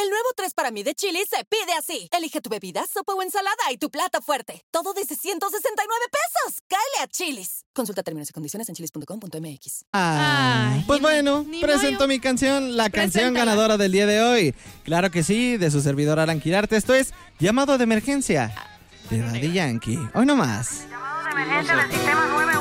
El nuevo 3 para mí de Chili's se pide así. Elige tu bebida, sopa o ensalada y tu plato fuerte. Todo desde 169 pesos. ¡Cáele a Chili's! Consulta términos y condiciones en chili's.com.mx. Pues bueno, ni presento modo. mi canción, la canción Preséntala. ganadora del día de hoy. Claro que sí, de su servidor Alan Quirarte. Esto es Llamado de Emergencia de Daddy Yankee. Hoy nomás. Llamado de emergencia del sistema